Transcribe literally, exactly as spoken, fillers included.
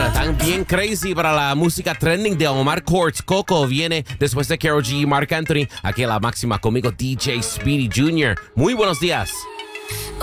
Están bien crazy para la música trending de Omar Courtz. Coco viene después de Karol G y Marc Anthony. Aquí a la máxima conmigo, D J Speedy junior Muy buenos días.